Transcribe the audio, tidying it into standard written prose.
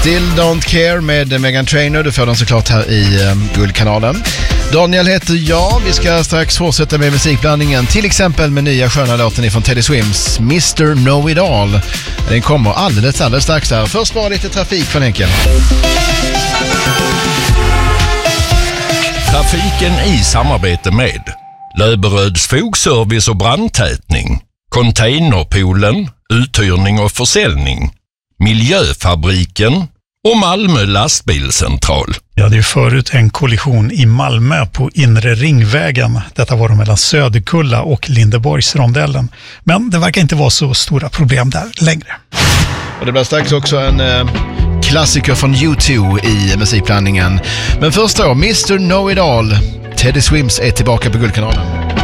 Still Don't Care med Meghan Trainor. Du får den såklart här i Guldkanalen. Daniel heter jag. Vi ska strax fortsätta med musikblandningen. Till exempel med nya sköna låten ifrån Teddy Swims Mr. Know It All. Den kommer alldeles strax här. Först var lite trafik från Henken. Trafiken i samarbete med Löberöds fogservice och brandtätning, Containerpoolen, uthyrning och försäljning, Miljöfabriken och Malmö lastbilscentral. Vi hade ju förut en kollision i Malmö på inre ringvägen. Detta var mellan Söderkulla och Lindeborgsrondellen. Men det verkar inte vara så stora problem där längre. Och det blir strax också en klassiker från U2 i musikblandningen. Men först då, Mr. Know It All. Teddy Swims är tillbaka på Guldkanalen.